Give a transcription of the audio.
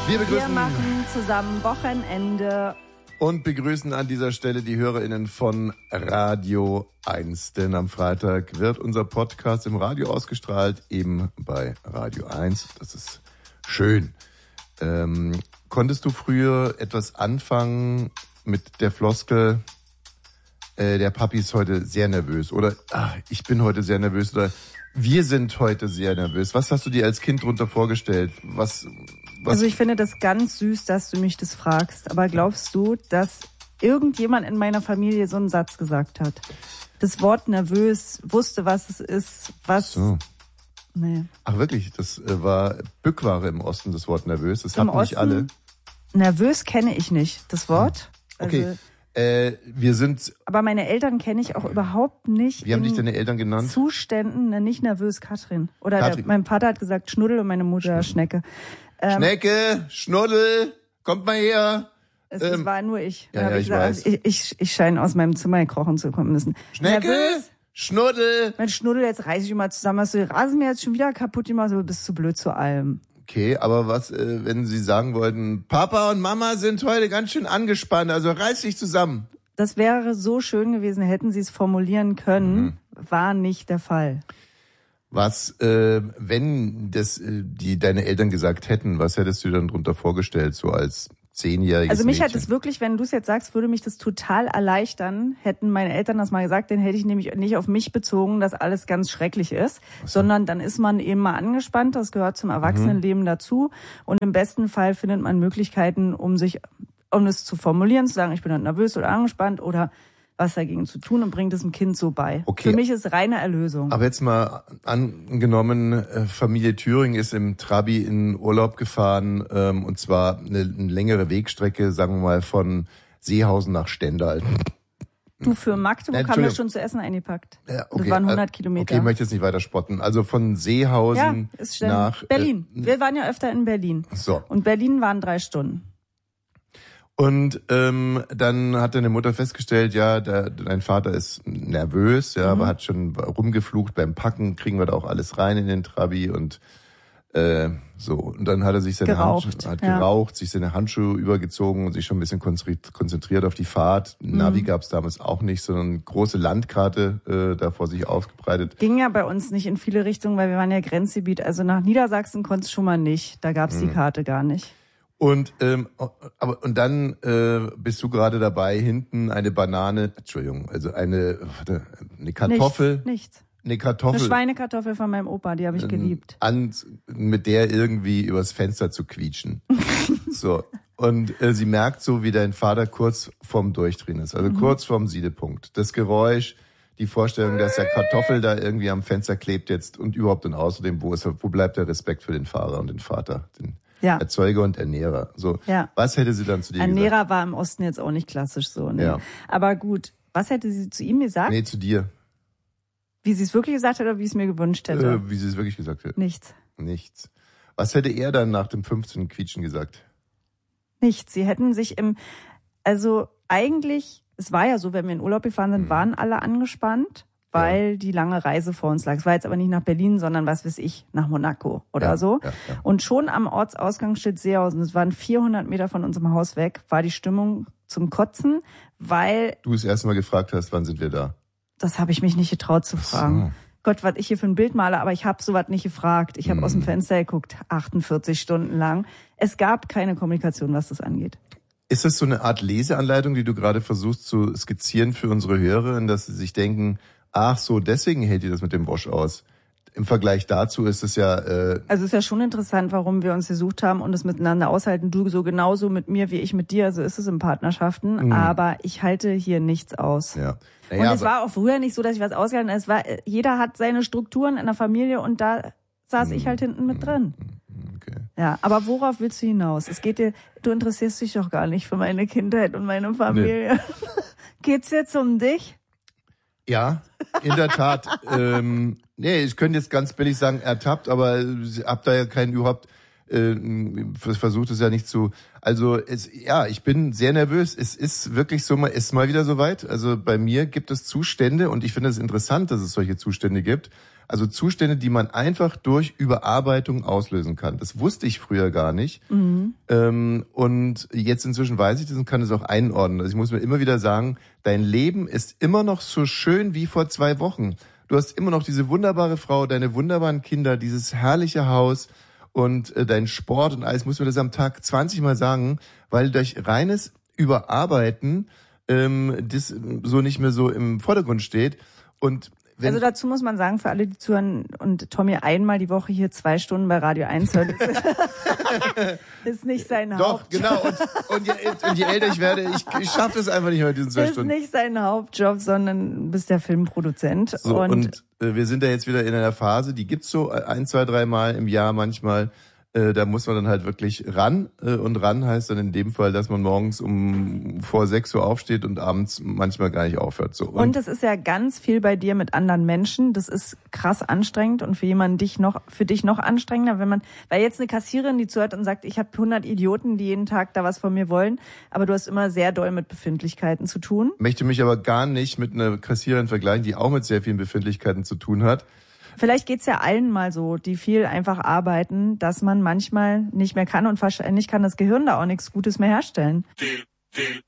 Wir machen zusammen Wochenende. Und begrüßen an dieser Stelle die HörerInnen von Radio 1. Denn am Freitag wird unser Podcast im Radio ausgestrahlt, eben bei Radio 1. Das ist schön. Konntest du früher etwas anfangen mit der Floskel, der Papi ist heute sehr nervös? Oder ich bin heute sehr nervös? Oder wir sind heute sehr nervös? Was hast du dir als Kind drunter vorgestellt? Was? Also ich finde das ganz süß, dass du mich das fragst. Aber glaubst du, dass irgendjemand in meiner Familie so einen Satz gesagt hat? Das Wort nervös, wusste, was es ist, was... So. Nee. Ach wirklich, das war Bückware im Osten, das Wort nervös. Das hatten nicht alle. Nervös kenne ich nicht, das Wort. Okay, also, wir sind... Aber meine Eltern kenne ich auch überhaupt nicht. Wie haben dich deine Eltern genannt? Zuständen, nicht nervös, Katrin. Oder Katrin. mein Vater hat gesagt Schnuddel und meine Mutter Schnecke. Schnecke, Schnuddel, kommt mal her. Es war nur ich. Ja, ich weiß. Ich scheine aus meinem Zimmer gekrochen zu kommen müssen. Schnecke, nervös? Schnuddel. Mein Schnuddel, jetzt reiß ich immer zusammen. Hast du den Rasenmäher jetzt schon wieder kaputt gemacht? Du bist zu blöd zu allem. Okay, aber was, wenn Sie sagen wollten, Papa und Mama sind heute ganz schön angespannt, also reiß dich zusammen. Das wäre so schön gewesen, hätten Sie es formulieren können. War nicht der Fall. Was, wenn das deine Eltern gesagt hätten, was hättest du dann drunter vorgestellt, so als 10-jähriges Also mich Mädchen? hat es wirklich, wenn du es jetzt sagst, würde mich das total erleichtern, hätten meine Eltern das mal gesagt, dann hätte ich nämlich nicht auf mich bezogen, dass alles ganz schrecklich ist, sondern dann ist man eben mal angespannt, das gehört zum Erwachsenenleben dazu und im besten Fall findet man Möglichkeiten, um es zu formulieren, zu sagen, ich bin halt nervös oder angespannt oder was dagegen zu tun und bringt es dem Kind so bei. Okay. Für mich ist reine Erlösung. Aber jetzt mal angenommen, Familie Thüring ist im Trabi in Urlaub gefahren, und zwar eine längere Wegstrecke, sagen wir mal von Seehausen nach Stendal. Du, für Magdeburg haben wir schon zu essen eingepackt. Ja, okay. Das waren 100 Kilometer. Okay, ich möchte jetzt nicht weiter spotten. Also von Seehausen nach... Berlin. Wir waren ja öfter in Berlin. So. Und Berlin waren 3 Stunden. Und dann hat deine Mutter festgestellt, ja, dein Vater ist nervös, ja, aber hat schon rumgeflucht beim Packen, kriegen wir da auch alles rein in den Trabi und so. Und dann hat er sich geraucht, sich seine Handschuhe übergezogen und sich schon ein bisschen konzentriert auf die Fahrt. Navi gab es damals auch nicht, sondern große Landkarte da vor sich aufgebreitet. Ging ja bei uns nicht in viele Richtungen, weil wir waren ja Grenzgebiet. Also nach Niedersachsen konnte es schon mal nicht. Da gab es die Karte gar nicht. Und dann bist du gerade dabei, hinten eine Banane, also eine Kartoffel. Nichts. Eine Kartoffel. Eine Schweinekartoffel von meinem Opa, die habe ich geliebt. Mit der irgendwie übers Fenster zu quietschen. So. Und sie merkt so, wie dein Vater kurz vorm Durchdrehen ist, also kurz vorm Siedepunkt. Das Geräusch, die Vorstellung, dass der Kartoffel da irgendwie am Fenster klebt jetzt und überhaupt und außerdem, wo bleibt der Respekt für den Fahrer und den Vater? Erzeuger und Ernährer. So, was hätte sie dann zu dir gesagt? Ernährer war im Osten jetzt auch nicht klassisch so, ne? Ja. Aber gut, was hätte sie zu ihm gesagt? Nee, zu dir. Wie sie es wirklich gesagt hat oder wie ich es mir gewünscht hätte? Wie sie es wirklich gesagt hätte. Nichts. Was hätte er dann nach dem 15. Quietschen gesagt? Nichts. Sie hätten sich also eigentlich, es war ja so, wenn wir in Urlaub gefahren sind, waren alle angespannt, weil die lange Reise vor uns lag. Es war jetzt aber nicht nach Berlin, sondern was weiß ich, nach Monaco oder so. Ja. Und schon am Ortsausgang steht Seehausen, es waren 400 Meter von unserem Haus weg, war die Stimmung zum Kotzen, weil... Du das erste Mal gefragt hast, wann sind wir da? Das habe ich mich nicht getraut zu fragen. So. Gott, was ich hier für ein Bild male, aber ich habe sowas nicht gefragt. Ich habe aus dem Fenster geguckt, 48 Stunden lang. Es gab keine Kommunikation, was das angeht. Ist das so eine Art Leseanleitung, die du gerade versuchst zu skizzieren für unsere Hörerinnen, dass sie sich denken, ach so, deswegen hält die das mit dem Bosch aus? Im Vergleich dazu ist es ja... Also es ist ja schon interessant, warum wir uns gesucht haben und es miteinander aushalten. Du so genauso mit mir, wie ich mit dir. So ist es in Partnerschaften. Aber ich halte hier nichts aus. Ja. Und es war auch früher nicht so, dass ich was ausgehalten habe. Jeder hat seine Strukturen in der Familie und da saß ich halt hinten mit drin. Okay. Ja, aber worauf willst du hinaus? Es geht dir, du interessierst dich doch gar nicht für meine Kindheit und meine Familie. Nee. Geht's jetzt um dich? Ja, in der Tat. Nee, ich könnte jetzt ganz billig sagen, ertappt, aber ich hab da ja keinen überhaupt versucht es ja nicht zu. Also ich bin sehr nervös. Es ist wirklich so, ist mal wieder soweit. Also bei mir gibt es Zustände und ich finde es interessant, dass es solche Zustände gibt, Also Zustände, die man einfach durch Überarbeitung auslösen kann. Das wusste ich früher gar nicht. Und jetzt inzwischen weiß ich das und kann es auch einordnen. Also ich muss mir immer wieder sagen, dein Leben ist immer noch so schön wie vor 2 Wochen. Du hast immer noch diese wunderbare Frau, deine wunderbaren Kinder, dieses herrliche Haus und dein Sport und alles. Muss mir das am Tag 20 Mal sagen, weil durch reines Überarbeiten das so nicht mehr so im Vordergrund steht. Und also dazu muss man sagen, für alle, die zuhören und Tommy einmal die Woche hier 2 Stunden bei Radio 1 hört, ist nicht sein Hauptjob. Doch, genau. Und je älter ich werde, ich schaffe es einfach nicht mehr, diesen 2 Stunden. Ist nicht sein Hauptjob, sondern du bist der Filmproduzent. So, und wir sind da jetzt wieder in einer Phase, die gibt's so 1, 2, 3 Mal im Jahr manchmal. Da muss man dann halt wirklich ran. Und ran heißt dann in dem Fall, dass man morgens vor 6 Uhr aufsteht und abends manchmal gar nicht aufhört. So. Und es ist ja ganz viel bei dir mit anderen Menschen. Das ist krass anstrengend und für jemanden für dich noch anstrengender, weil jetzt eine Kassiererin, die zuhört und sagt, ich habe 100 Idioten, die jeden Tag da was von mir wollen, aber du hast immer sehr doll mit Befindlichkeiten zu tun. Möchte mich aber gar nicht mit einer Kassiererin vergleichen, die auch mit sehr vielen Befindlichkeiten zu tun hat. Vielleicht geht's ja allen mal so, die viel einfach arbeiten, dass man manchmal nicht mehr kann und wahrscheinlich kann das Gehirn da auch nichts Gutes mehr herstellen.